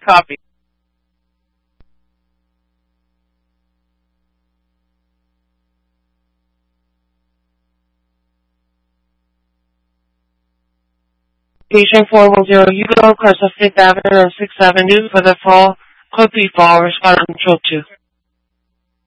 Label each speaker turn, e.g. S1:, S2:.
S1: copy. Patient 410, you go across the 5th Avenue or 6th Avenue for the fall, Could be fall, respond control 2.